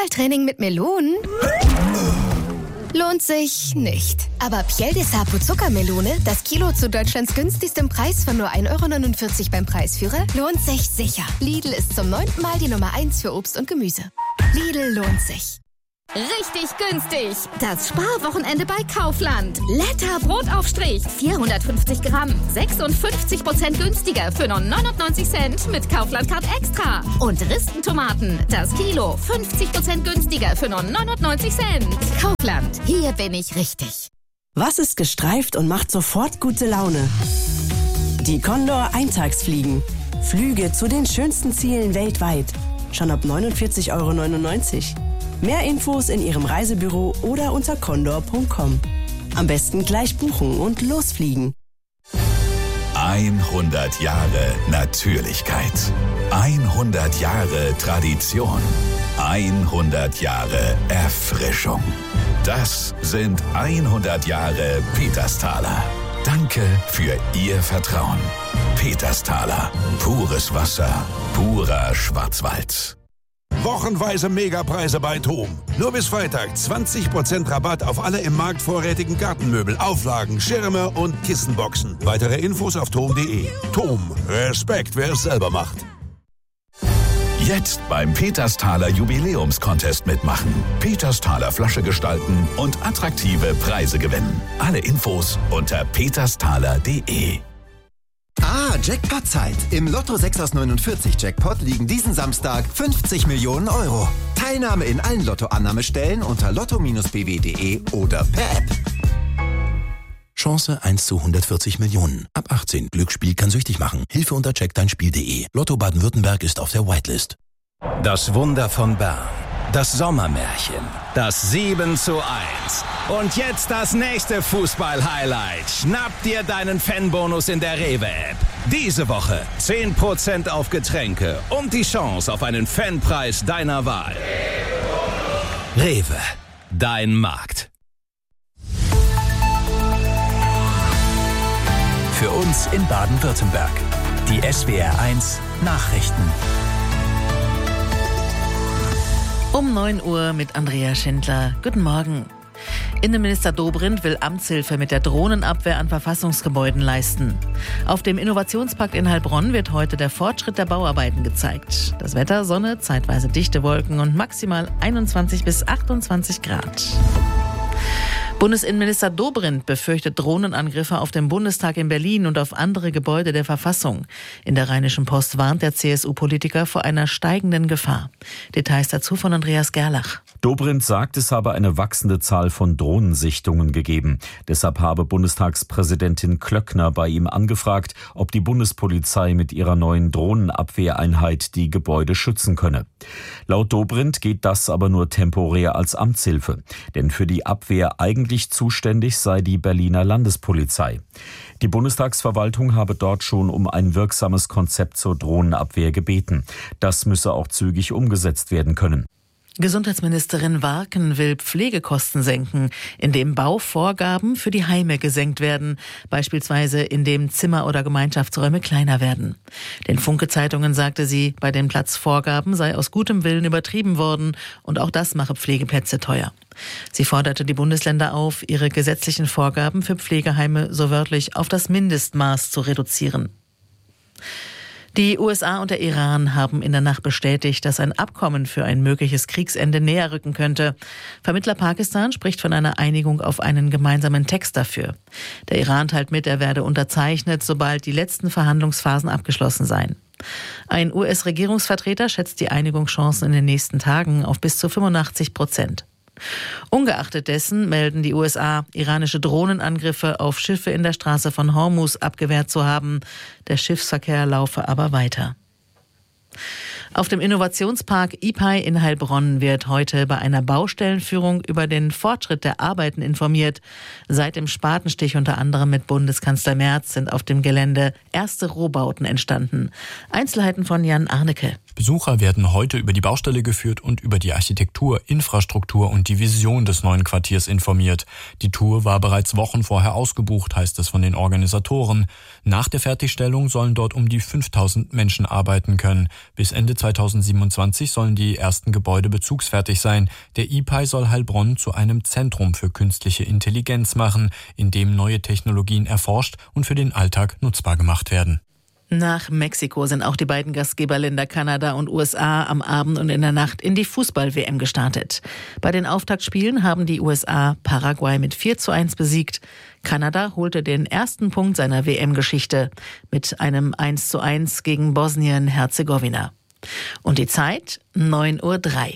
Fußballtraining mit Melonen? Lohnt sich nicht. Aber Piel de Sapo Zuckermelone, das Kilo zu Deutschlands günstigstem Preis von nur 1,49 € beim Preisführer, lohnt sich sicher. Lidl ist zum 9. Mal die Nummer 1 für Obst und Gemüse. Lidl lohnt sich. Richtig günstig. Das Sparwochenende bei Kaufland. Letter Brotaufstrich. 450 Gramm. 56% günstiger für nur 99 Cent mit Kaufland-Card Extra. Und Ristentomaten. Das Kilo. 50% günstiger für nur 99 Cent. Kaufland. Hier bin ich richtig. Was ist gestreift und macht sofort gute Laune? Die Condor Eintagsfliegen. Flüge zu den schönsten Zielen weltweit. Schon ab 49,99 €. Mehr Infos in Ihrem Reisebüro oder unter condor.com. Am besten gleich buchen und losfliegen. 100 Jahre Natürlichkeit. 100 Jahre Tradition. 100 Jahre Erfrischung. Das sind 100 Jahre Petersthaler. Danke für Ihr Vertrauen. Petersthaler. Pures Wasser. Purer Schwarzwald. Wochenweise Megapreise bei TOM. Nur bis Freitag 20% Rabatt auf alle im Markt vorrätigen Gartenmöbel, Auflagen, Schirme und Kissenboxen. Weitere Infos auf tom.de. TOM. Respekt, wer es selber macht. Jetzt beim Petersthaler Jubiläumscontest mitmachen. Petersthaler Flasche gestalten und attraktive Preise gewinnen. Alle Infos unter petersthaler.de. Jackpot-Zeit. Im Lotto 6 aus 49 Jackpot liegen diesen Samstag 50 Millionen €. Teilnahme in allen Lottoannahmestellen unter lotto-bw.de oder per App. Chance 1 zu 140 Millionen. Ab 18. Glücksspiel kann süchtig machen. Hilfe unter checkdeinspiel.de. Lotto Baden-Württemberg ist auf der Whitelist. Das Wunder von Bern. Das Sommermärchen. Das 7:1. Und jetzt das nächste Fußball-Highlight. Schnapp dir deinen Fanbonus in der Rewe-App. Diese Woche 10% auf Getränke und die Chance auf einen Fanpreis deiner Wahl. Rewe. Dein Markt. Für uns in Baden-Württemberg. Die SWR1 Nachrichten. Um 9 Uhr mit Andrea Schindler. Guten Morgen. Innenminister Dobrindt will Amtshilfe mit der Drohnenabwehr an Verfassungsgebäuden leisten. Auf dem Innovationspakt in Heilbronn wird heute der Fortschritt der Bauarbeiten gezeigt. Das Wetter, Sonne, zeitweise dichte Wolken und maximal 21 bis 28 Grad. Bundesinnenminister Dobrindt befürchtet Drohnenangriffe auf den Bundestag in Berlin und auf andere Gebäude der Verfassung. In der Rheinischen Post warnt der CSU-Politiker vor einer steigenden Gefahr. Details dazu von Andreas Gerlach. Dobrindt sagt, es habe eine wachsende Zahl von Drohnensichtungen gegeben. Deshalb habe Bundestagspräsidentin Klöckner bei ihm angefragt, ob die Bundespolizei mit ihrer neuen Drohnenabwehreinheit die Gebäude schützen könne. Laut Dobrindt geht das aber nur temporär als Amtshilfe. Denn für die Abwehr eigentlich zuständig sei die Berliner Landespolizei. Die Bundestagsverwaltung habe dort schon um ein wirksames Konzept zur Drohnenabwehr gebeten. Das müsse auch zügig umgesetzt werden können. Gesundheitsministerin Warken will Pflegekosten senken, indem Bauvorgaben für die Heime gesenkt werden, beispielsweise indem Zimmer oder Gemeinschaftsräume kleiner werden. Den Funke-Zeitungen sagte sie, bei den Platzvorgaben sei aus gutem Willen übertrieben worden und auch das mache Pflegeplätze teuer. Sie forderte die Bundesländer auf, ihre gesetzlichen Vorgaben für Pflegeheime so wörtlich auf das Mindestmaß zu reduzieren. Die USA und der Iran haben in der Nacht bestätigt, dass ein Abkommen für ein mögliches Kriegsende näher rücken könnte. Vermittler Pakistan spricht von einer Einigung auf einen gemeinsamen Text dafür. Der Iran teilt mit, er werde unterzeichnet, sobald die letzten Verhandlungsphasen abgeschlossen seien. Ein US-Regierungsvertreter schätzt die Einigungschancen in den nächsten Tagen auf bis zu 85%. Ungeachtet dessen melden die USA, iranische Drohnenangriffe auf Schiffe in der Straße von Hormuz abgewehrt zu haben. Der Schiffsverkehr laufe aber weiter. Auf dem Innovationspark IPAI in Heilbronn wird heute bei einer Baustellenführung über den Fortschritt der Arbeiten informiert. Seit dem Spatenstich unter anderem mit Bundeskanzler Merz sind auf dem Gelände erste Rohbauten entstanden. Einzelheiten von Jan Arnecke. Besucher werden heute über die Baustelle geführt und über die Architektur, Infrastruktur und die Vision des neuen Quartiers informiert. Die Tour war bereits Wochen vorher ausgebucht, heißt es von den Organisatoren. Nach der Fertigstellung sollen dort um die 5000 Menschen arbeiten können. Bis Ende 2027 sollen die ersten Gebäude bezugsfertig sein. Der IPAI soll Heilbronn zu einem Zentrum für künstliche Intelligenz machen, in dem neue Technologien erforscht und für den Alltag nutzbar gemacht werden. Nach Mexiko sind auch die beiden Gastgeberländer Kanada und USA am Abend und in der Nacht in die Fußball-WM gestartet. Bei den Auftaktspielen haben die USA Paraguay mit 4:1 besiegt. Kanada holte den ersten Punkt seiner WM-Geschichte mit einem 1:1 gegen Bosnien-Herzegowina. Und die Zeit 9:03 Uhr.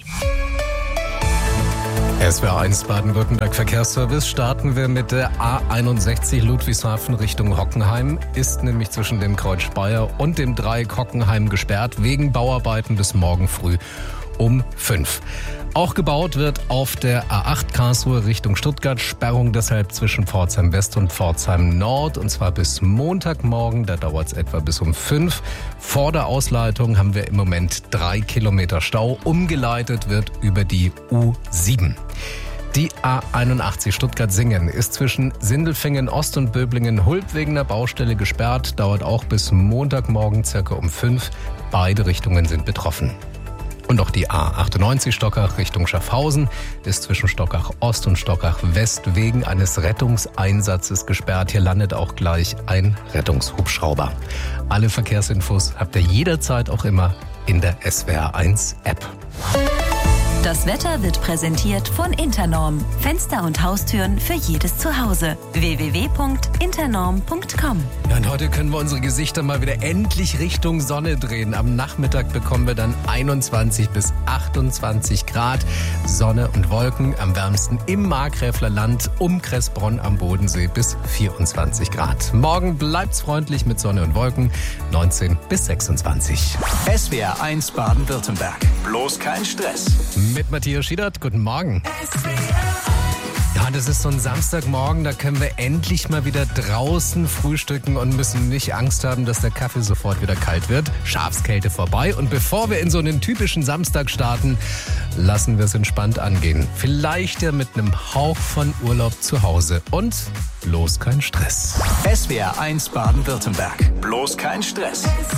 SWR1 Baden-Württemberg Verkehrsservice. Starten wir mit der A61 Ludwigshafen Richtung Hockenheim. Ist nämlich zwischen dem Kreuz Speyer und dem Dreieck Hockenheim gesperrt wegen Bauarbeiten bis morgen früh um 5. Auch gebaut wird auf der A8 Karlsruhe Richtung Stuttgart. Sperrung deshalb zwischen Pforzheim West und Pforzheim Nord. Und zwar bis Montagmorgen. Da dauert es etwa bis um 5. Vor der Ausleitung haben wir im Moment 3 Kilometer Stau. Umgeleitet wird über die U7. Die A81 Stuttgart-Singen ist zwischen Sindelfingen Ost und Böblingen-Hulb wegen der Baustelle gesperrt. Dauert auch bis Montagmorgen circa um 5. Beide Richtungen sind betroffen. Und auch die A98 Stockach Richtung Schaffhausen ist zwischen Stockach Ost und Stockach West wegen eines Rettungseinsatzes gesperrt. Hier landet auch gleich ein Rettungshubschrauber. Alle Verkehrsinfos habt ihr jederzeit auch immer in der SWR1 App. Das Wetter wird präsentiert von Internorm. Fenster und Haustüren für jedes Zuhause. www.internorm.com. Ja, und heute können wir unsere Gesichter mal wieder endlich Richtung Sonne drehen. Am Nachmittag bekommen wir dann 21 bis 28 Grad. Sonne und Wolken, am wärmsten im Markgräfler Land, um Kressbronn am Bodensee bis 24 Grad. Morgen bleibt's freundlich mit Sonne und Wolken, 19 bis 26. SWR1 Baden-Württemberg. Bloß kein Stress. Mit Matthias Schiedert, guten Morgen. Ja, das ist so ein Samstagmorgen, da können wir endlich mal wieder draußen frühstücken und müssen nicht Angst haben, dass der Kaffee sofort wieder kalt wird. Schafskälte vorbei. Und bevor wir in so einen typischen Samstag starten, lassen wir es entspannt angehen. Vielleicht ja mit einem Hauch von Urlaub zu Hause. Und bloß kein Stress. SWR1 Baden-Württemberg. Bloß kein Stress.